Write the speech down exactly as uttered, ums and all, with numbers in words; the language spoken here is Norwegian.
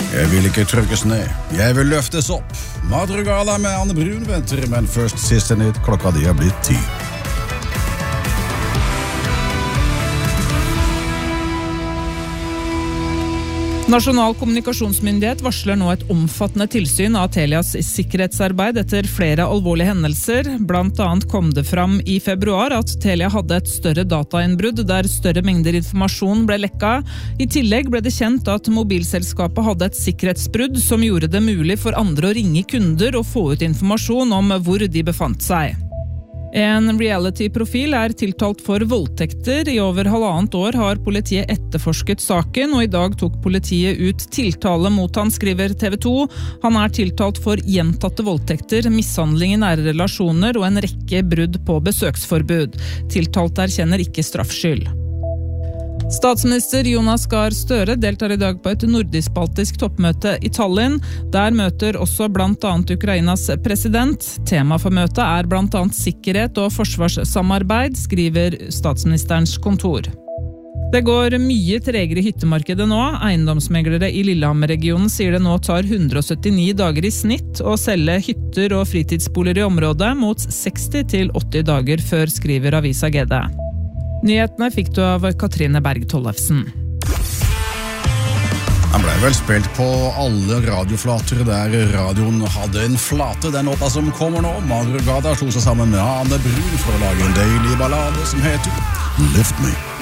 Jeg vil ikke trykkes ned, jeg vil løftes opp. Madrugala med Anne Brun venter, men først siste nytt, klokka de er blitt ti. Nasjonal kommunikasjonsmyndighet varsler nå et omfattende tilsyn av Telias sikkerhetsarbeid etter flere alvorlige hendelser. Blant annet kom det fram i februar at Telia hadde et større datainnbrudd der større mengder informasjon ble lekka. I tillegg ble det kjent at mobilselskapet hadde et sikkerhetsbrudd som gjorde det mulig for andre å ringe kunder og få ut informasjon om hvor de befant seg. En reality-profil er tiltalt for voldtekter. I over halvannet år har politiet etterforsket saken, og i dag tok politiet ut tiltale mot han, skriver T V to. Han er tiltalt for gjentatte voldtekter, mishandling i nære relasjoner og en rekke brudd på besøksforbud. Tiltalt erkjenner ikke straffskyld. Statsminister Jonas Gahr Støre deltar i dag på et nordisk-baltisk toppmøte i Tallinn. Der møter også blant annet Ukrainas president. Tema for møtet er blant annet sikkerhet og forsvarssamarbeid, skriver statsministerens kontor. Det går mye tregere i hyttemarkedet nå. Eiendomsmeglere i Lillehammer-regionen sier det nå tar hundre og syttini dager i snitt å selge hytter og fritidsboliger i området, mot seksti til åtti dager før, skriver Avisa G D. Nyhetene fikk du av Katrine Berg Tollefsen. Han ble vel spilt på alle radioflater der radioen hadde en flate. Den låta som kommer nå, Madrugada slo seg sammen med Anne Brun for å lage en deilig ballade som heter Lift Me.